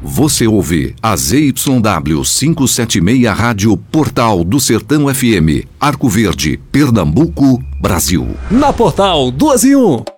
Você ouve a ZYW 576 Rádio Portal do Sertão FM, Arco Verde, Pernambuco, Brasil. Na Portal 2 em 1.